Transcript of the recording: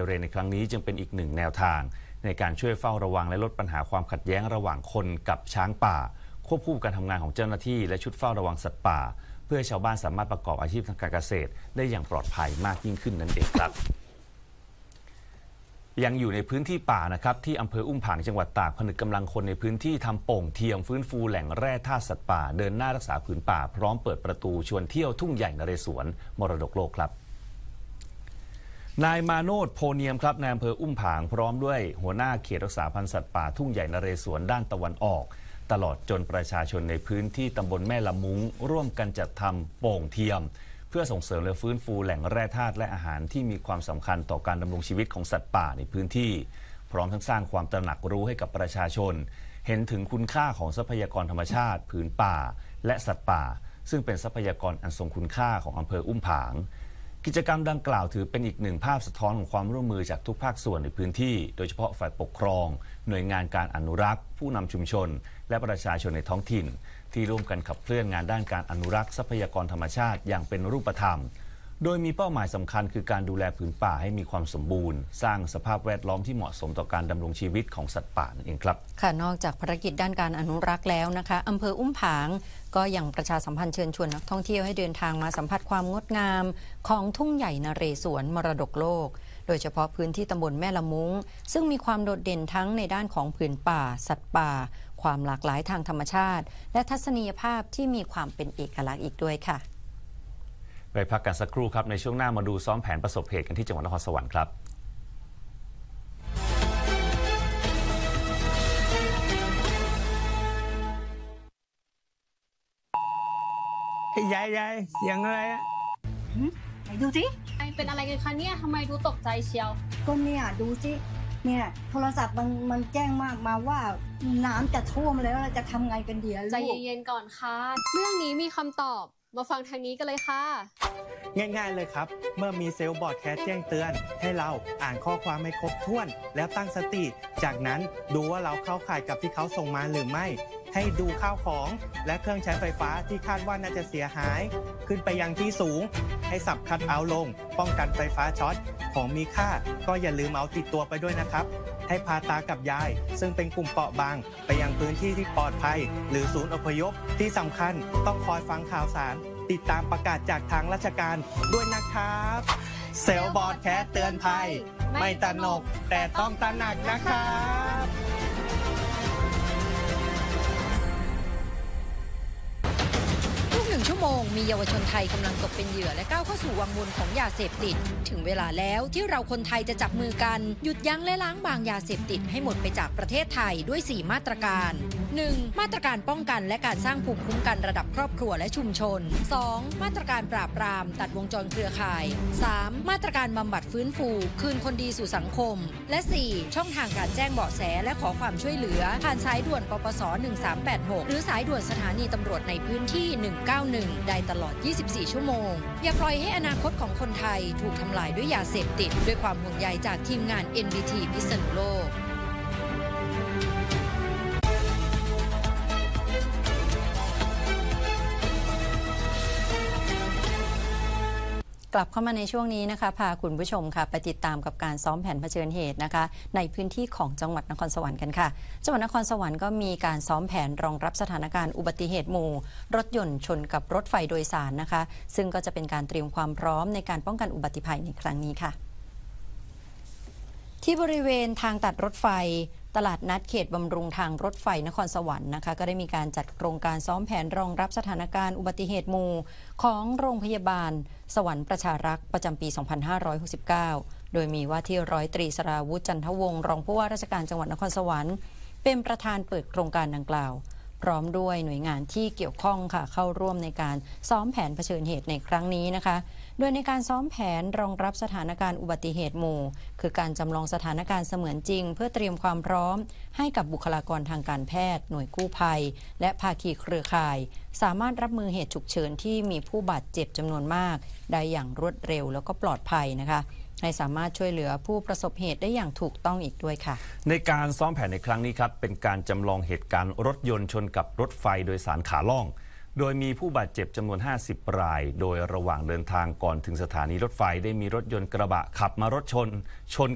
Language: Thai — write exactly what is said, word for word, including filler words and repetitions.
เรนในครั้งนี้จึงเป็นอีกหนึ่งแนวทางในการช่วยเฝ้าระวังและลดปัญหาความขัดแย้งระหว่างคนกับช้างป่าควบคู่การทำงานของเจ้าหน้าที่และชุดเฝ้าระวังสัตว์ป่าเพื่อให้ชาวบ้านสามารถประกอบอาชีพทางการเกษตรได้อย่างปลอดภัยมากยิ่งขึ้นนั่นเองครับยังอยู่ในพื้นที่ป่านะครับที่อำเภออุ้มผางจังหวัดตากผนึกกำลังคนในพื้นที่ทำโป่งเทียมฟื้นฟูแหล่งแร่ธาตุสัตว์ป่าเดินหน้ารักษาผืนป่าพร้อมเปิดประตูชวนเที่ยวทุ่งใหญ่นเรศวรมรดกโลกครับนายมาโนดโพเนียมครับนายอำเภออุ้มผางพร้อมด้วยหัวหน้าเขตรักษาพันธุ์สัตว์ป่าทุ่งใหญ่นเรศวรด้านตะวันออกตลอดจนประชาชนในพื้นที่ตำบลแม่ละมุ้งร่วมกันจัดทำโป่งเทียมเพื่อส่งเสริมและฟื้นฟูแหล่งแร่ธาตุและอาหารที่มีความสำคัญต่อการดำรงชีวิตของสัตว์ป่าในพื้นที่พร้อมทั้งสร้างความตระหนักรู้ให้กับประชาชนเห็นถึงคุณค่าของทรัพยากรธรรมชาติผืนป่าและสัตว์ป่าซึ่งเป็นทรัพยากรอันทรงคุณค่าของอำเภออุ้มผางกิจกรรมดังกล่าวถือเป็นอีกหนึ่งภาพสะท้อนของความร่วมมือจากทุกภาคส่วนในพื้นที่โดยเฉพาะฝ่ายปกครองหน่วยงานการอนุรักษ์ผู้นำชุมชนและประชาชนในท้องถิ่นที่ร่วมกันขับเคลื่อนงานด้านการอนุรักษ์ทรัพยากรธรรมชาติอย่างเป็นรูปธรรมโดยมีเป้าหมายสำคัญคือการดูแลผืนป่าให้มีความสมบูรณ์สร้างสภาพแวดล้อมที่เหมาะสมต่อการดำรงชีวิตของสัตว์ป่านั่นเองครับค่ะนอกจากภารกิจด้านการอนุรักษ์แล้วนะคะอำเภออุ้มผางก็ยังประชาสัมพันธ์เชิญชวนนักท่องเที่ยวให้เดินทางมาสัมผัสความงดงามของทุ่งใหญ่นเรศวรมรดกโลกโดยเฉพาะพื้นที่ตำบลแม่ละมุ้งซึ่งมีความโดดเด่นทั้งในด้านของผืนป่าสัตว์ป่าความหลากหลายทางธรรมชาติและทัศนียภาพที่มีความเป็นเอกลักษณ์อีกด้วยค่ะไปพักกันสักครู่ครับในช่วงหน้ามาดูซ้อมแผนประสบเหตุกันที่จังหวัดนครสวรรค์ครับยายยายเสียงอะไรอะไหนดูสิไอเป็นอะไรกันคะเนี่ยทำไมดูตกใจเชียวก็เนี่ยดูสิเนี่ยโทรศัพท์มันมันแจ้งมากมาว่าน้ำจะท่วมแล้วเราจะทำไงกันดีใจเย็นๆก่อนค่ะเรื่องนี้มีคำตอบมาฟังทางนี้กันเลยค่ะง่ายๆเลยครับเมื่อมีเซลล์บอร์ดแคสแจ้งเตือนให้เราอ่านข้อความให้ครบถ้วนแล้วตั้งสติจากนั้นดูว่าเราเข้าข่ายกับที่เขาส่งมาหรือไม่ให้ดูข้าวของและเครื่องใช้ไฟฟ้าที่คาดว่าน่าจะเสียหายขึ้นไปยังที่สูงให้สับคัทเอาท์ลงป้องกันไฟฟ้าช็อตของมีค่าก็อย่าลืมเอาติดตัวไปด้วยนะครับให้พาตากับยายซึ่งเป็นกลุ่มเปราะบางไปยังพื้นที่ที่ปลอดภัยหรือศูนย์อพยพที่สำคัญต้องคอยฟังข่าวสารติดตามประกาศจากทางราชการด้วยนะครับเซลล์บอร์ดแคสเตือนภัยไม่ตระหนกแต่ต้องตระหนักนะครับชั่วโมงมีเยาวชนไทยกำลังตกเป็นเหยื่อและก้าวเข้าสู่วังวนของยาเสพติดถึงเวลาแล้วที่เราคนไทยจะจับมือกันหยุดยั้งและล้างบางยาเสพติดให้หมดไปจากประเทศไทยด้วยสี่มาตรการ หนึ่ง มาตรการป้องกันและการสร้างภูมิคุ้มกันระดับครอบครัวและชุมชน สอง มาตรการปราบปรามตัดวงจรเครือข่าย สาม มาตรการบำบัดฟื้นฟูคืนคนดีสู่สังคมและสี่ช่องทางการแจ้งเบาะแสและขอความช่วยเหลือผ่านสายด่วนปปสหนึ่งสามแปดหกหรือสายด่วนสถานีตำรวจในพื้นที่หนึ่งเก้าหนึ่งได้ตลอดยี่สิบสี่ชั่วโมงอย่าปล่อยให้อนาคตของคนไทยถูกทำลายด้วยยาเสพติดด้วยความห่วงใยจากทีมงาน เอ็น บี ที พิษณุโลกกลับเข้ามาในช่วงนี้นะคะพาคุณผู้ชมค่ะไปติดตามกับการซ้อมแผนเผชิญเหตุนะคะในพื้นที่ของจังหวัดนครสวรรค์กันค่ะจังหวัดนครสวรรค์ก็มีการซ้อมแผนรองรับสถานการณ์อุบัติเหตุหมู่รถยนต์ชนกับรถไฟโดยสารนะคะซึ่งก็จะเป็นการเตรียมความพร้อมในการป้องกันอุบัติภัยในครั้งนี้ค่ะที่บริเวณทางตัดรถไฟตลาดนัดเขตบำรุงทางรถไฟนครสวรรค์นะคะก็ได้มีการจัดโครงการซ้อมแผนรองรับสถานการณ์อุบัติเหตุหมู่ของโรงพยาบาลสวรรค์ประชารักษ์ประจำปี สองพันห้าร้อยหกสิบเก้า โดยมีว่าที่ร้อยตรีสราวุฒิจันทวงศ์รองผู้ว่าราชการจังหวัดนครสวรรค์เป็นประธานเปิดโครงการดังกล่าวพร้อมด้วยหน่วยงานที่เกี่ยวข้องค่ะเข้าร่วมในการซ้อมแผนเผชิญเหตุในครั้งนี้นะคะโดยในการซ้อมแผนรองรับสถานการณ์อุบัติเหตุหมู่คือการจำลองสถานการณ์เสมือนจริงเพื่อเตรียมความพร้อมให้กับบุคลากรทางการแพทย์หน่วยกู้ภัยและภาคีเครือข่ายสามารถรับมือเหตุฉุกเฉินที่มีผู้บาดเจ็บจำนวนมากได้อย่างรวดเร็วแล้วก็ปลอดภัยนะคะให้สามารถช่วยเหลือผู้ประสบเหตุได้อย่างถูกต้องอีกด้วยค่ะในการซ้อมแผนในครั้งนี้ครับเป็นการจำลองเหตุการณ์รถยนต์ชนกับรถไฟโดยสารขาล่องโดยมีผู้บาดเจ็บจำนวนห้าสิบรายโดยระหว่างเดินทางก่อนถึงสถานีรถไฟได้มีรถยนต์กระบะขับมารถชนชน